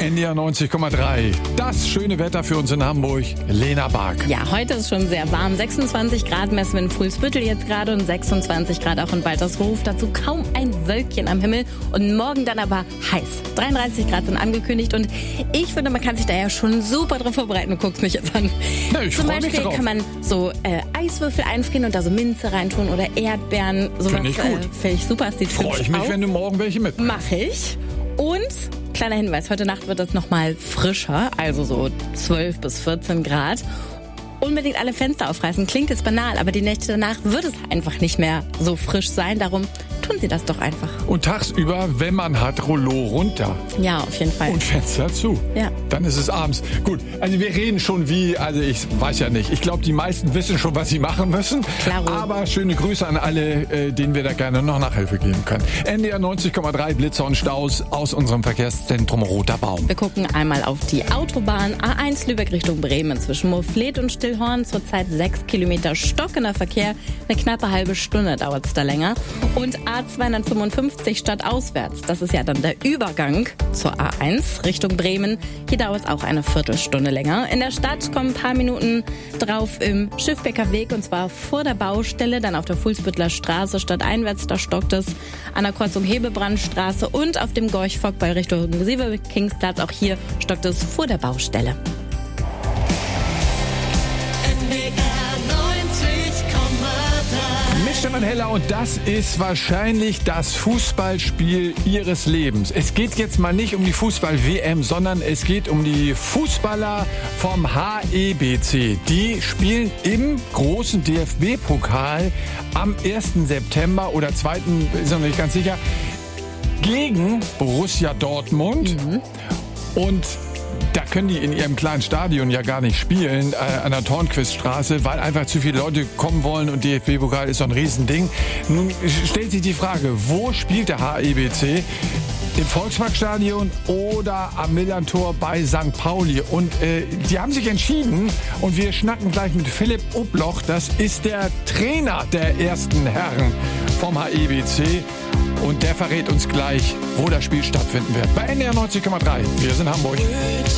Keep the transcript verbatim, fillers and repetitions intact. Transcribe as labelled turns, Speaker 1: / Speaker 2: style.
Speaker 1: N D R neunzig Komma drei. Das schöne Wetter für uns in Hamburg. Lena Bark.
Speaker 2: Ja, heute ist schon sehr warm. sechsundzwanzig Grad messen wir in Fuhlsbüttel jetzt gerade und sechsundzwanzig Grad auch in Waltershof. Dazu kaum ein Wölkchen am Himmel und morgen dann aber heiß. dreiunddreißig Grad sind angekündigt und ich finde, man kann sich da ja schon super drauf vorbereiten. Du guckst mich jetzt an.
Speaker 1: Ja, ich
Speaker 2: Zum
Speaker 1: freu mich
Speaker 2: Beispiel
Speaker 1: drauf.
Speaker 2: kann man so äh, Eiswürfel einfrieren und da so Minze reintun oder Erdbeeren. Sowas
Speaker 1: Finde ich gut.
Speaker 2: Äh, finde ich super. Das sieht
Speaker 1: Freue
Speaker 2: hübsch
Speaker 1: ich mich,
Speaker 2: aus.
Speaker 1: wenn du morgen welche mitbringst.
Speaker 2: Mach ich. Und kleiner Hinweis, heute Nacht wird es nochmal frischer, also so zwölf bis vierzehn Grad. Unbedingt alle Fenster aufreißen. Klingt jetzt banal, aber die Nächte danach wird es einfach nicht mehr so frisch sein. Darum tun Sie das doch einfach.
Speaker 1: Und tagsüber, wenn man hat, Rollo runter
Speaker 2: Ja, auf jeden Fall.
Speaker 1: und Fenster zu.
Speaker 2: Ja.
Speaker 1: Dann ist es abends. Gut, also wir reden schon wie, also ich weiß ja nicht. Ich glaube, die meisten wissen schon, was sie machen müssen.
Speaker 2: Klaro.
Speaker 1: Aber schöne Grüße an alle, äh, denen wir da gerne noch Nachhilfe geben können. N D R neunzig Komma drei, Blitzer und Staus aus unserem Verkehrszentrum Roter Baum.
Speaker 2: Wir gucken einmal auf die Autobahn A eins Lübeck Richtung Bremen zwischen Moorfleet und Stillhorn. Zurzeit sechs Kilometer stockender Verkehr. Eine knappe halbe Stunde dauert es da länger. Und A zweihundertfünfundfünfzig stadtauswärts. Das ist ja dann der Übergang zur A eins Richtung Bremen. Hier dauert es auch eine Viertelstunde länger. In der Stadt kommen ein paar Minuten drauf im Schiffbecker Weg und zwar vor der Baustelle, dann auf der Fuhlsbüttler Straße stadteinwärts, da stockt es an der Kreuzung Hebebrandstraße und auf dem Gorch-Fock bei Richtung Sieverkingsplatz. Auch hier stockt es vor der Baustelle.
Speaker 1: Stefan Heller und das ist wahrscheinlich das Fußballspiel Ihres Lebens. Es geht jetzt mal nicht um die Fußball-W M, sondern es geht um die Fußballer vom H E B C. Die spielen im großen D F B-Pokal am ersten September oder zweiten, ist noch nicht ganz sicher, gegen Borussia Dortmund. Mhm. Und da können die in ihrem kleinen Stadion ja gar nicht spielen, äh, an der Tornquiststraße, weil einfach zu viele Leute kommen wollen und D F B-Pokal ist so ein Riesending. Nun stellt sich die Frage, wo spielt der H E B C? Im Volksparkstadion oder am Millantor bei Sankt Pauli. Und äh, die haben sich entschieden und wir schnacken gleich mit Philipp Obloch. Das ist der Trainer der ersten Herren vom H E B C. Und der verrät uns gleich, wo das Spiel stattfinden wird. Bei N D R neunzig Komma drei. Wir sind Hamburg.